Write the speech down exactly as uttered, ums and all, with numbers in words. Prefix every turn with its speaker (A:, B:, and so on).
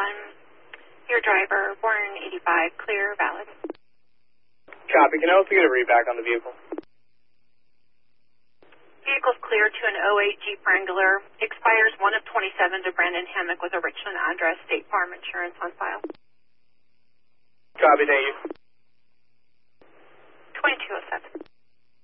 A: one. Your driver, born in eighty-five, clear, valid.
B: Copy. Can I also get a read back on the vehicle?
A: Vehicle's clear to an oh eight Jeep Wrangler. Expires one of twenty-seven to Brandon Hammock with a Richland address. State Farm insurance on file.
B: Copy. Thank you.
A: twenty-two oh seven.